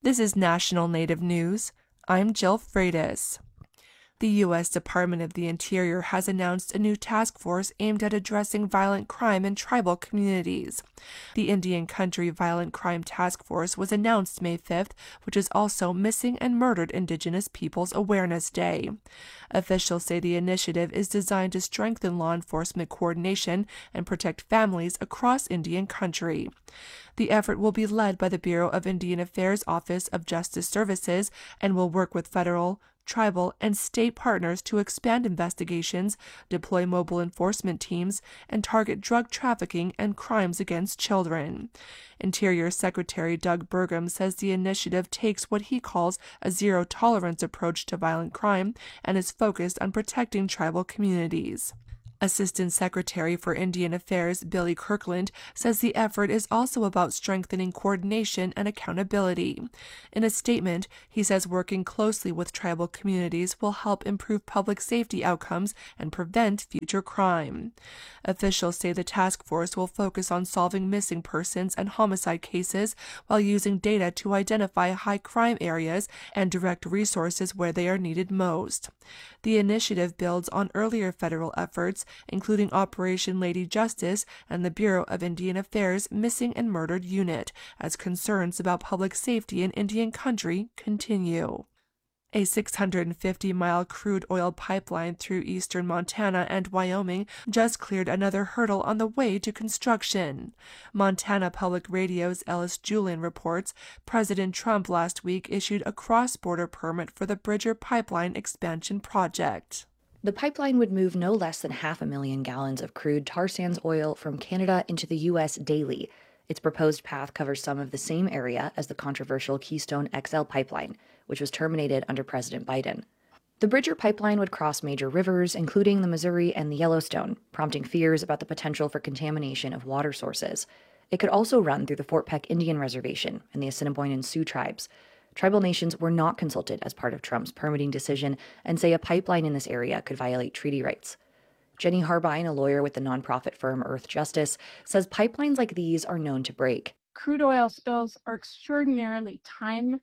This is National Native News. I'm Jill Freitas. The U.S. Department of the Interior has announced a new task force aimed at addressing violent crime in tribal communities. The Indian Country Violent Crime Task Force was announced May 5th, which is also Missing and Murdered Indigenous Peoples Awareness Day. Officials say the initiative is designed to strengthen law enforcement coordination and protect families across Indian Country. The effort will be led by the Bureau of Indian Affairs Office of Justice Services and will work with federal, tribal, and state partners to expand investigations, deploy mobile enforcement teams, and target drug trafficking and crimes against children. Interior Secretary Doug Burgum says the initiative takes what he calls a zero-tolerance approach to violent crime and is focused on protecting tribal communities. Assistant Secretary for Indian Affairs Billy Kirkland says the effort is also about strengthening coordination and accountability. In a statement, he says working closely with tribal communities will help improve public safety outcomes and prevent future crime. Officials say the task force will focus on solving missing persons and homicide cases while using data to identify high crime areas and direct resources where they are needed most. The initiative builds on earlier federal efforts, including Operation Lady Justice and the Bureau of Indian Affairs Missing and Murdered Unit, as concerns about public safety in Indian Country continue. A 650-mile crude oil pipeline through eastern Montana and Wyoming just cleared another hurdle on the way to construction. Montana Public Radio's Ellis Julien reports President Trump last week issued a cross-border permit for the Bridger Pipeline expansion project. The pipeline would move no less than 500,000 gallons of crude tar sands oil from Canada into the U.S. daily. Its proposed path covers some of the same area as the controversial Keystone XL pipeline, which was terminated under President Biden. The Bridger pipeline would cross major rivers, including the Missouri and the Yellowstone, prompting fears about the potential for contamination of water sources. It could also run through the Fort Peck Indian Reservation and the Assiniboine Sioux tribes. Tribal nations were not consulted as part of Trump's permitting decision and say a pipeline in this area could violate treaty rights. Jenny Harbine, a lawyer with the nonprofit firm Earth Justice, says pipelines like these are known to break. Crude oil spills are extraordinarily time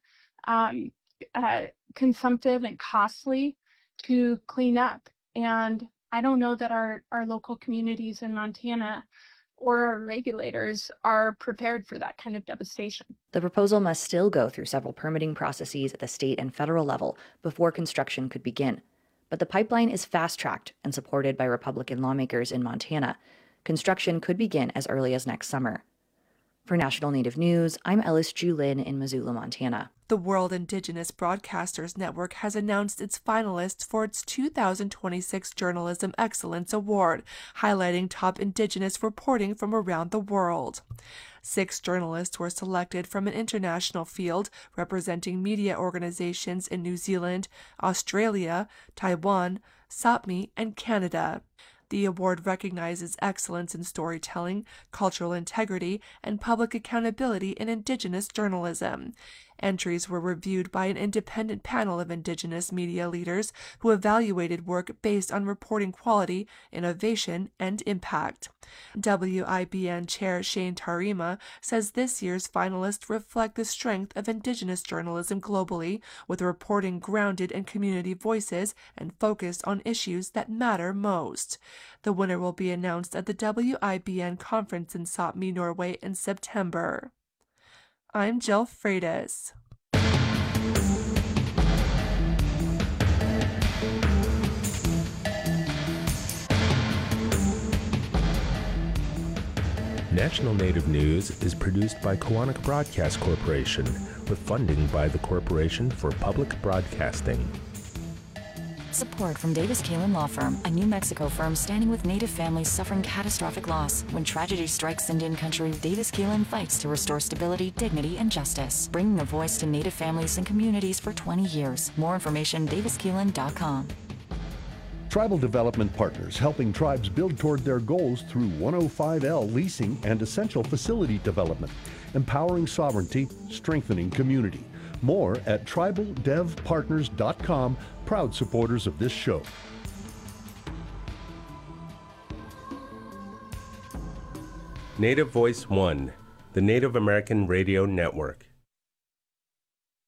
consumptive and costly to clean up. And I don't know that our local communities in Montana or our regulators are prepared for that kind of devastation. The proposal must still go through several permitting processes at the state and federal level before construction could begin. But the pipeline is fast-tracked and supported by Republican lawmakers in Montana. Construction could begin as early as next summer. For National Native News, I'm Ellis Julien in Missoula, Montana. The World Indigenous Broadcasters Network has announced its finalists for its 2026 Journalism Excellence Award, highlighting top Indigenous reporting from around the world. 6 journalists were selected from an international field representing media organizations in New Zealand, Australia, Taiwan, Sapmi, and Canada. The award recognizes excellence in storytelling, cultural integrity, and public accountability in Indigenous journalism. Entries were reviewed by an independent panel of Indigenous media leaders who evaluated work based on reporting quality, innovation, and impact. WIBN Chair Shane Tarima says this year's finalists reflect the strength of Indigenous journalism globally, with reporting grounded in community voices and focused on issues that matter most. The winner will be announced at the WIBN conference in Sapmi, Norway in September. I'm Jill Freitas. National Native News is produced by Koahnic Broadcast Corporation with funding by the Corporation for Public Broadcasting. Support from Davis Kalin Law Firm, a New Mexico firm standing with Native families suffering catastrophic loss. When tragedy strikes Indian country, Davis Kalin fights to restore stability, dignity, and justice, bringing a voice to Native families and communities for 20 years. More information, daviskalin.com. Tribal Development Partners, helping tribes build toward their goals through 105L leasing and essential facility development, empowering sovereignty, strengthening community. More at tribaldevpartners.com, proud supporters of this show. Native Voice One, the Native American Radio Network.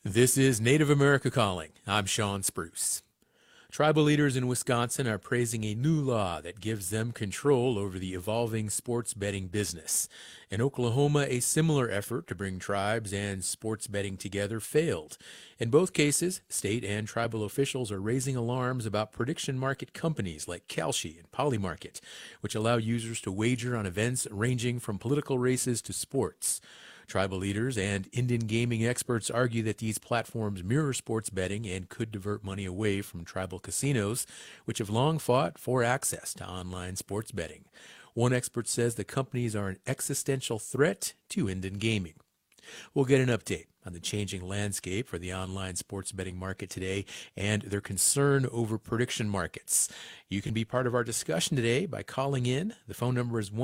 This is Native America Calling. I'm Sean Spruce. Tribal leaders in Wisconsin are praising a new law that gives them control over the evolving sports betting business. In Oklahoma, a similar effort to bring tribes and sports betting together failed. In both cases, state and tribal officials are raising alarms about prediction market companies like Kalshi and Polymarket, which allow users to wager on events ranging from political races to sports. Tribal leaders and Indian gaming experts argue that these platforms mirror sports betting and could divert money away from tribal casinos, which have long fought for access to online sports betting. One expert says the companies are an existential threat to Indian gaming. We'll get an update on the changing landscape for the online sports betting market today and their concern over prediction markets. You can be part of our discussion today by calling in. The phone number is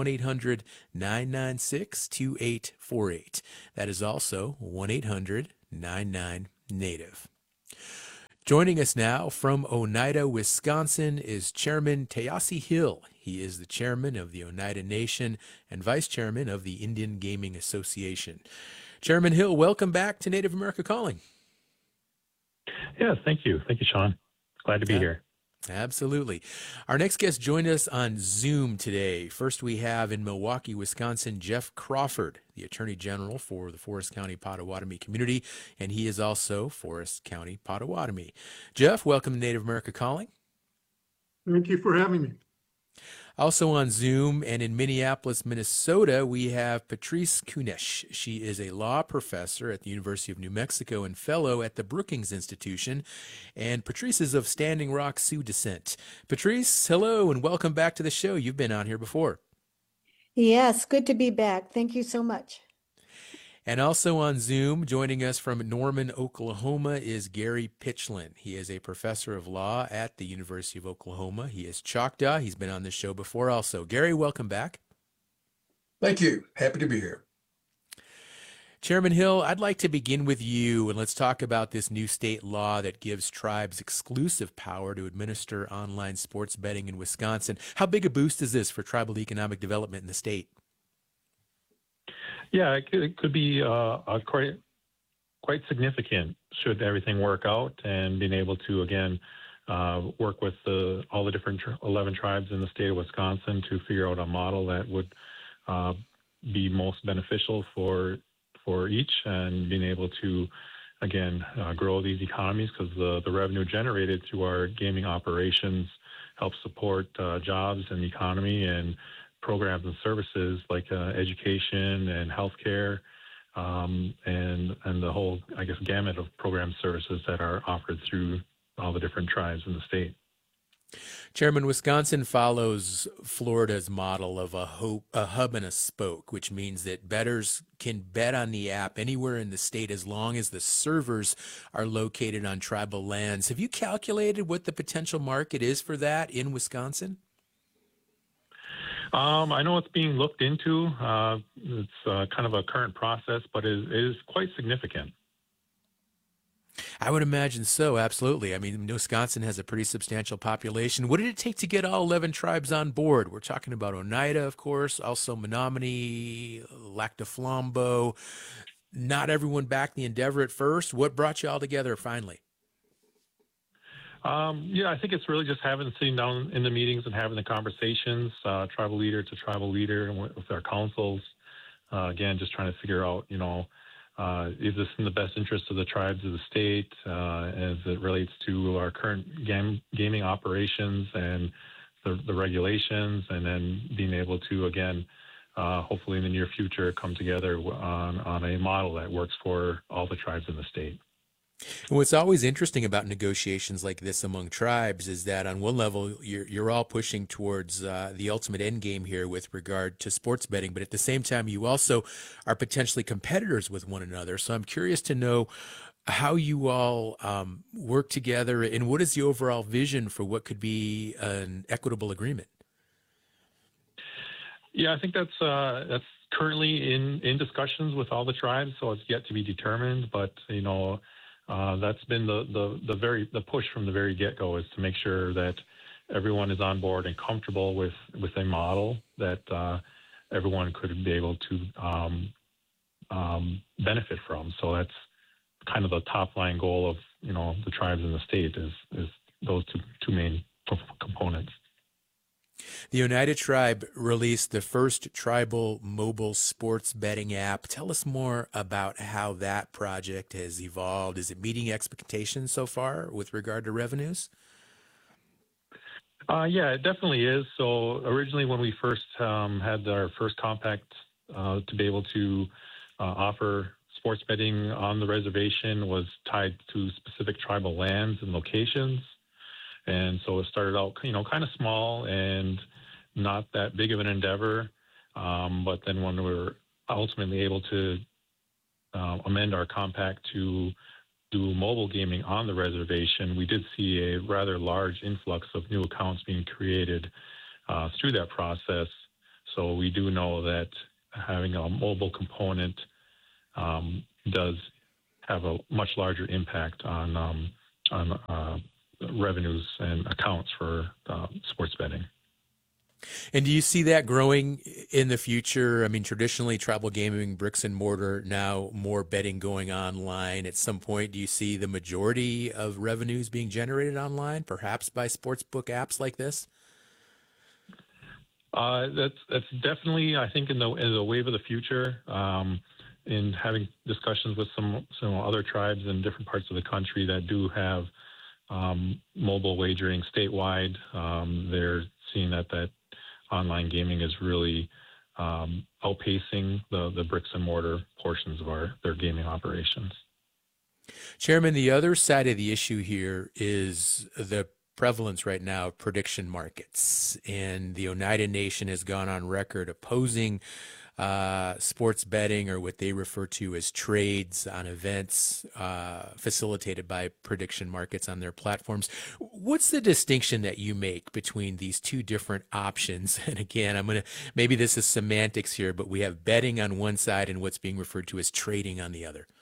1-800-996-2848. That is also 1-800-99-NATIVE. Joining us now from Oneida, Wisconsin is Chairman Tayosi Hill. He is the chairman of the Oneida Nation and vice chairman of the Indian Gaming Association. Chairman Hill, welcome back to Native America Calling. Yes, thank you. Thank you, Sean. Glad to be here. Absolutely. Our next guest joined us on Zoom today. First, we have in Milwaukee, Wisconsin, Jeff Crawford, the Attorney General for the Forest County Potawatomi community, and he is also Forest County Potawatomi. Jeff, welcome to Native America Calling. Thank you for having me. Also on Zoom and in Minneapolis, Minnesota, we have Patrice Kunesh. She is a law professor at the University of New Mexico and fellow at the Brookings Institution. And Patrice is of Standing Rock Sioux descent. Patrice, hello and welcome back to the show. You've been on here before. Yes, good to be back. Thank you so much. And also on Zoom, joining us from Norman, Oklahoma, is Gary Pitchlin. He is a professor of law at the University of Oklahoma. He is Choctaw. He's been on this show before also. Gary, welcome back. Thank you. Happy to be here. Chairman Hill, I'd like to begin with you, and let's talk about this new state law that gives tribes exclusive power to administer online sports betting in Wisconsin. How big a boost is this for tribal economic development in the state? Yeah, it could be quite significant should everything work out, and being able to, again, work with all the different 11 tribes in the state of Wisconsin to figure out a model that would be most beneficial for each, and being able to, again, grow these economies, because the revenue generated through our gaming operations helps support jobs and the economy and programs and services like education and healthcare, and the whole, I guess, gamut of program services that are offered through all the different tribes in the state. Chairman, Wisconsin follows Florida's model of a hub and a spoke, which means that bettors can bet on the app anywhere in the state as long as the servers are located on tribal lands. Have you calculated what the potential market is for that in Wisconsin? I know it's being looked into. It's kind of a current process, but it is quite significant. I would imagine so, absolutely. I mean, Wisconsin has a pretty substantial population. What did it take to get all 11 tribes on board? We're talking about Oneida, of course, also Menominee, Lac du Flambeau. Not everyone backed the endeavor at first. What brought you all together finally? Yeah, I think it's really just sitting down in the meetings and having the conversations, tribal leader to tribal leader, and with our councils. Again, just trying to figure out, is this in the best interest of the tribes of the state as it relates to our current gaming operations and the regulations, and then being able to, again, hopefully in the near future, come together on a model that works for all the tribes in the state. What's always interesting about negotiations like this among tribes is that on one level, you're all pushing towards the ultimate end game here with regard to sports betting, but at the same time, you also are potentially competitors with one another. So I'm curious to know how you all work together, and what is the overall vision for what could be an equitable agreement? Yeah, I think that's currently in discussions with all the tribes, so it's yet to be determined. But that's been the push from the very get-go, is to make sure that everyone is on board and comfortable with a model that everyone could be able to benefit from. So that's kind of the top line goal of the tribes in the state is those two main components. The Oneida Tribe released the first tribal mobile sports betting app. Tell us more about how that project has evolved. Is it meeting expectations so far with regard to revenues? Yeah, it definitely is. So originally when we first had our first compact to be able to offer sports betting on the reservation was tied to specific tribal lands and locations. And so it started out, kind of small and not that big of an endeavor. But then when we were ultimately able to amend our compact to do mobile gaming on the reservation, we did see a rather large influx of new accounts being created through that process. So we do know that having a mobile component does have a much larger impact on revenues and accounts for sports betting. And do you see that growing in the future? I mean, traditionally, tribal gaming, bricks and mortar, now more betting going online. At some point, do you see the majority of revenues being generated online, perhaps by sportsbook apps like this? That's definitely, I think, in the wave of the future. In having discussions with some other tribes in different parts of the country that do have mobile wagering statewide, they're seeing that online gaming is really outpacing the bricks and mortar portions of their gaming operations. Chairman, the other side of the issue here is the prevalence right now of prediction markets, and the Oneida Nation has gone on record opposing sports betting, or what they refer to as trades on events facilitated by prediction markets on their platforms. What's the distinction that you make between these two different options? And again, maybe this is semantics here, but we have betting on one side and what's being referred to as trading on the other.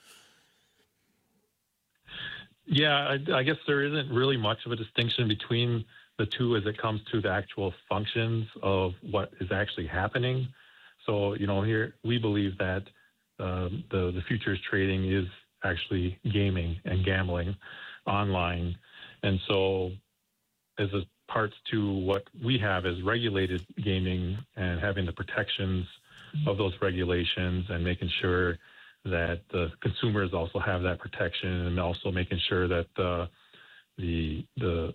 Yeah, I guess there isn't really much of a distinction between the two as it comes to the actual functions of what is actually happening. So, here we believe that the futures trading is actually gaming and gambling online. And so as a parts to what we have as regulated gaming and having the protections of those regulations and making sure that the consumers also have that protection, and also making sure that the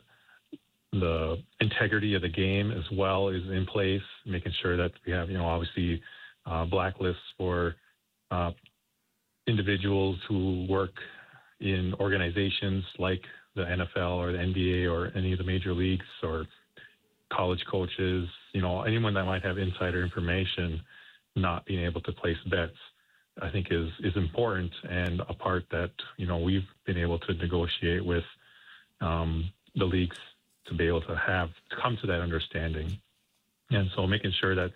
integrity of the game as well is in place, making sure that we have, obviously blacklists for individuals who work in organizations like the NFL or the NBA or any of the major leagues, or college coaches, anyone that might have insider information, not being able to place bets, I think is important, and a part that, we've been able to negotiate with the leagues to be able to come to that understanding. And so making sure that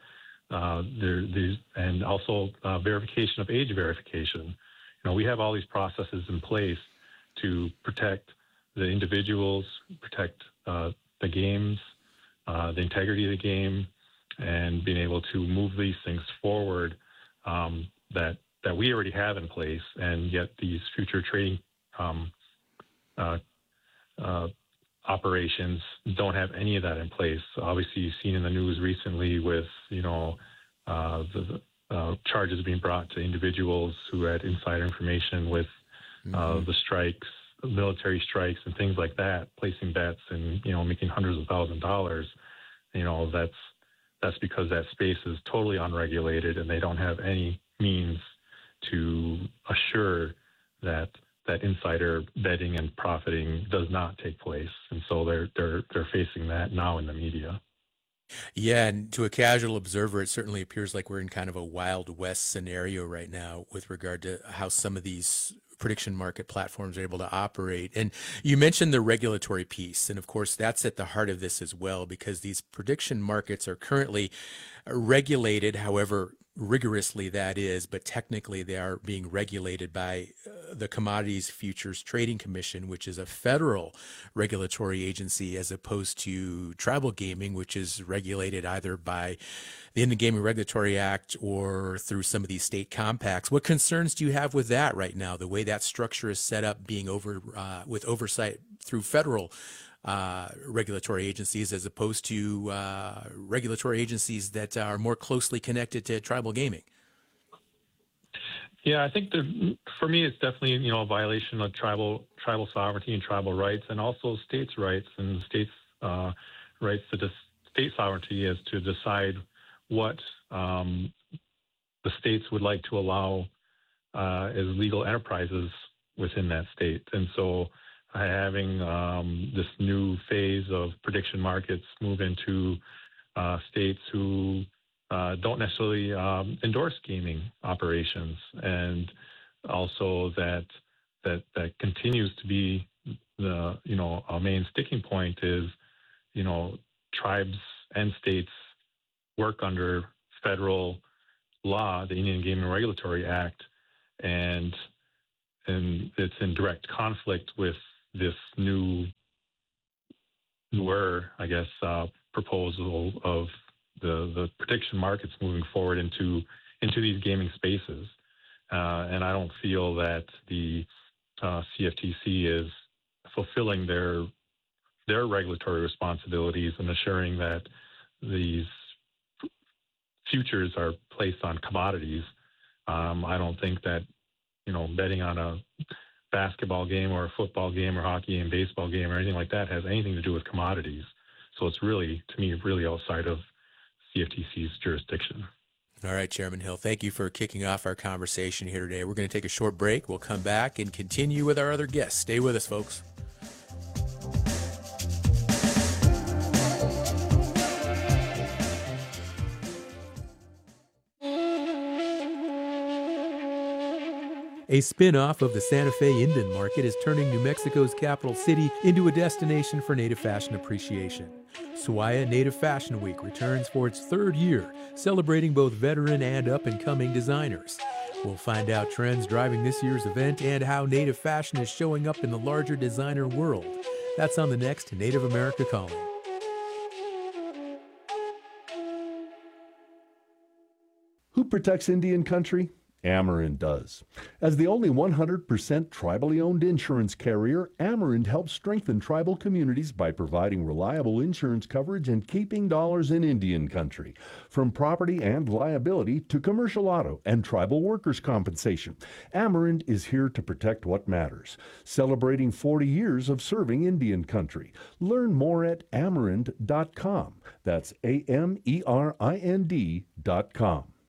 and also verification of age verification. We have all these processes in place to protect the individuals, protect the games, the integrity of the game, and being able to move these things forward that we already have in place, and yet these future trading operations don't have any of that in place. Obviously, you've seen in the news recently with, the charges being brought to individuals who had insider information with the strikes, military strikes and things like that, placing bets and, making hundreds of thousands of dollars. That's because that space is totally unregulated, and they don't have any means to assure that insider betting and profiting does not take place. And so they're facing that now in the media. Yeah, and to a casual observer, it certainly appears like we're in kind of a Wild West scenario right now with regard to how some of these prediction market platforms are able to operate. And you mentioned the regulatory piece, and of course that's at the heart of this as well, because these prediction markets are currently regulated. However, rigorously that is, but technically they are being regulated by the Commodities Futures Trading Commission, which is a federal regulatory agency, as opposed to tribal gaming, which is regulated either by the Indian Gaming Regulatory Act or through some of these state compacts. What concerns do you have with that right now, the way that structure is set up, being with oversight through federal regulatory agencies as opposed to regulatory agencies that are more closely connected to tribal gaming? Yeah, I think for me, it's definitely a violation of tribal sovereignty and tribal rights, and also states' rights and states' rights to state sovereignty is to decide what the states would like to allow as legal enterprises within that state. And so having this new phase of prediction markets move into states who don't necessarily endorse gaming operations, and also that continues to be the a main sticking point is tribes and states work under federal law, the Indian Gaming Regulatory Act, and it's in direct conflict with this newer, I guess, proposal of the prediction markets moving forward into these gaming spaces. And I don't feel that the CFTC is fulfilling their regulatory responsibilities and assuring that these futures are placed on commodities. I don't think that betting on a basketball game or a football game or hockey game, baseball game, or anything like that has anything to do with commodities. So it's really, to me, really outside of CFTC's jurisdiction. All right, Chairman Hill, thank you for kicking off our conversation here today. We're going to take a short break. We'll come back and continue with our other guests. Stay with us, folks. A spin-off of the Santa Fe Indian Market is turning New Mexico's capital city into a destination for Native fashion appreciation. Swaya Native Fashion Week returns for its third year, celebrating both veteran and up-and-coming designers. We'll find out trends driving this year's event and how Native fashion is showing up in the larger designer world. That's on the next Native America Calling. Who protects Indian country? Amerind does. As the only 100% tribally owned insurance carrier, Amerind helps strengthen tribal communities by providing reliable insurance coverage and keeping dollars in Indian country. From property and liability to commercial auto and tribal workers' compensation, Amerind is here to protect what matters. Celebrating 40 years of serving Indian country. Learn more at amerind.com. That's AMERIND.com.